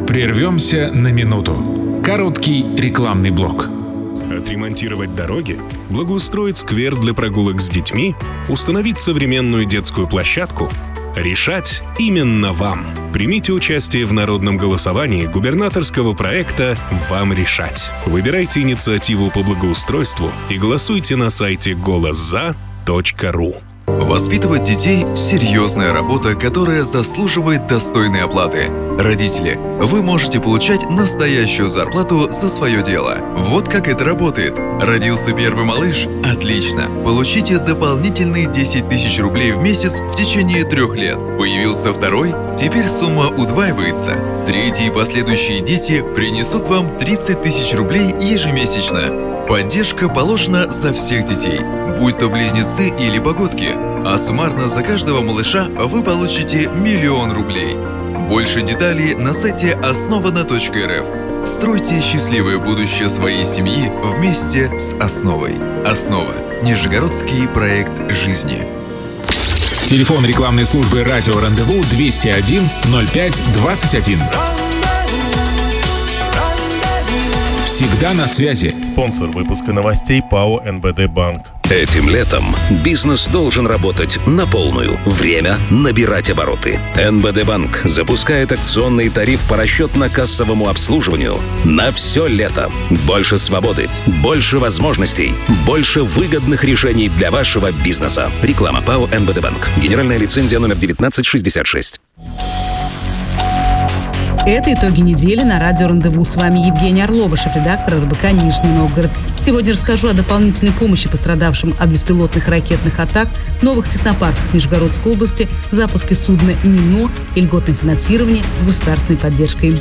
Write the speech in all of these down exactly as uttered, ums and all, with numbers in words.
Прервемся на минуту. Короткий рекламный блок. Отремонтировать дороги, благоустроить сквер для прогулок с детьми, установить современную детскую площадку — решать именно вам. Примите участие в народном голосовании губернаторского проекта «Вам решать». Выбирайте инициативу по благоустройству и голосуйте на сайте голос за точка ру. Воспитывать детей – серьезная работа, которая заслуживает достойной оплаты. Родители, вы можете получать настоящую зарплату за свое дело. Вот как это работает. Родился первый малыш? Отлично. Получите дополнительные десять тысяч рублей в месяц в течение трех лет. Появился второй? Теперь сумма удваивается. Третий и последующие дети принесут вам тридцать тысяч рублей ежемесячно. Поддержка положена за всех детей, будь то близнецы или погодки, а суммарно за каждого малыша вы получите миллион рублей. Больше деталей на сайте основано точка эр эф. Стройте счастливое будущее своей семьи вместе с Основой. Основа. Нижегородский проект жизни. Телефон рекламной службы «Радио Рандеву» двести один ноль пять двадцать один. Всегда на связи. Спонсор выпуска новостей ПАО эн бэ дэ Банк. Этим летом бизнес должен работать на полную. Время набирать обороты. эн бэ дэ Банк запускает акционный тариф по расчетно-кассовому обслуживанию на все лето. Больше свободы, больше возможностей, больше выгодных решений для вашего бизнеса. Реклама ПАО эн бэ дэ Банк. Генеральная лицензия номер девятнадцать шестьдесят шесть. Это итоги недели на радио «Рандеву». С вами Евгения Орлова, шеф-редактор эр бэ ка «Нижний Новгород». Сегодня расскажу о дополнительной помощи пострадавшим от беспилотных ракетных атак, новых технопарках Нижегородской области, запуске судна «Нино» и льготном финансировании с государственной поддержкой.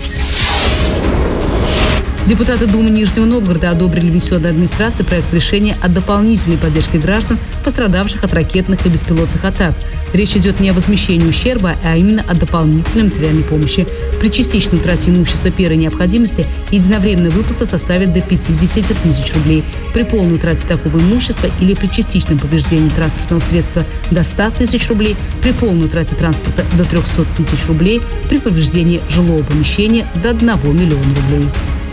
Депутаты Думы Нижнего Новгорода одобрили внесенной администрацией проект решения о дополнительной поддержке граждан, пострадавших от ракетных и беспилотных атак. Речь идет не о возмещении ущерба, а именно о дополнительной материальной помощи. При частичной утрате имущества первой необходимости единовременная выплата составит до пятьдесят тысяч рублей. При полной утрате такого имущества или при частичном повреждении транспортного средства до ста тысяч рублей, при полной утрате транспорта до трехсот тысяч рублей, при повреждении жилого помещения до одного миллиона рублей.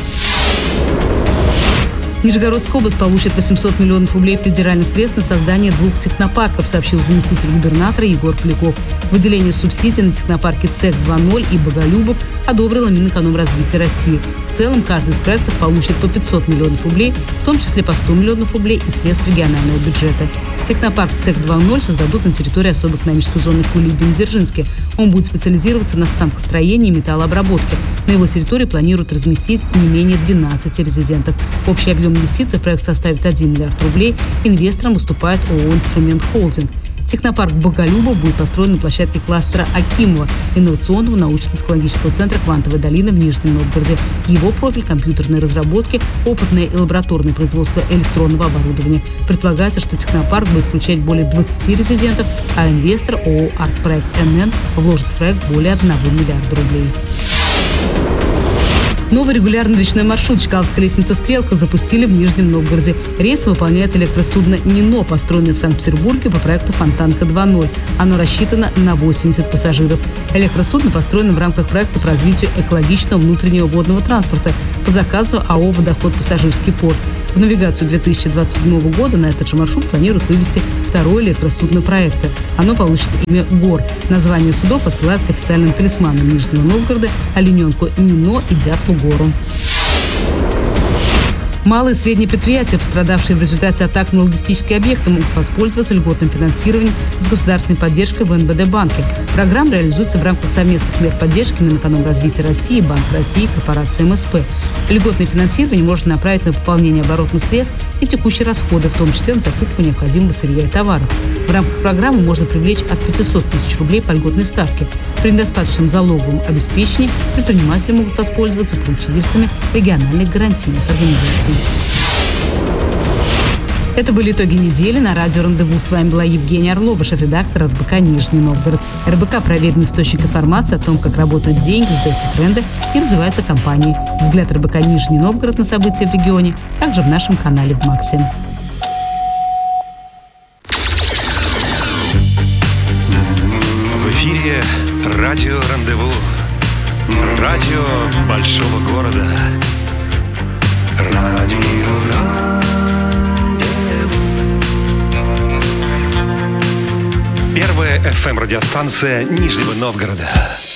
Нижегородская область получит восемьсот миллионов рублей федеральных средств на создание двух технопарков, сообщил заместитель губернатора Егор Поляков. Выделение субсидий на технопарки ЦЭК два ноль и Боголюбов одобрила Минэкономразвития России. В целом, каждый из проектов получит по пятьсот миллионов рублей, в том числе по сто миллионов рублей из средств регионального бюджета. Технопарк ЦЭК два ноль создадут на территории особой экономической зоны Кулибин-Дзержинске. Он будет специализироваться на станкостроении и металлообработке. На его территории планируют разместить не менее двенадцати резидентов. Общий объем инвестиций в проект составит один миллиард рублей. Инвестором выступает ООО «Инструмент Холдинг». Технопарк Боголюбов будет построен на площадке кластера Акимова, инновационного научно-технологического центра «Квантовая долина» в Нижнем Новгороде. Его профиль — компьютерной разработки, опытное и лабораторное производство электронного оборудования. Предполагается, что технопарк будет включать более двадцати резидентов, а инвестор ООО «Артпроект эн эн» вложит в проект более одного миллиарда рублей. Новый регулярный речной маршрут Чкаловская лестница «Стрелка» запустили в Нижнем Новгороде. Рейс выполняет электросудно «Нино», построенное в Санкт-Петербурге по проекту «Фонтанка два ноль». Оно рассчитано на восемьдесят пассажиров. Электросудно построено в рамках проекта по развитию экологичного внутреннего водного транспорта по заказу АО «Водоход Пассажирский порт». В навигацию две тысячи двадцать седьмого года на этот же маршрут планируют вывести второе электросудно проекта. Оно получит имя «Гор». Название судов отсылает к официальным талисманам Нижнего Новгорода, олененку Нино и дятлу Гору. Малые и средние предприятия, пострадавшие в результате атак на логистические объекты, могут воспользоваться льготным финансированием с государственной поддержкой в эн бэ дэ Банке. Программа реализуется в рамках совместных мер поддержки Минэкономразвития России, Банк России и корпорации эм эс пэ. Льготное финансирование можно направить на пополнение оборотных средств и текущие расходы, в том числе на закупку необходимого сырья и товаров. В рамках программы можно привлечь от пятисот тысяч рублей по льготной ставке. При недостаточном залоговом обеспечении предприниматели могут воспользоваться поручительствами региональных гарантийных организаций. Это были итоги недели на радио «Рандеву». С вами была Евгения Орлова, шеф-редактор эр бэ ка «Нижний Новгород». эр бэ ка – проверенный источник информации о том, как работают деньги, сдаются тренды и развиваются компании. Взгляд эр бэ ка «Нижний Новгород» на события в регионе также в нашем канале в Максе. В эфире радио «Рандеву». Радио большого города. Радио Рандеву. Первая эф эм радиостанция Нижнего Новгорода.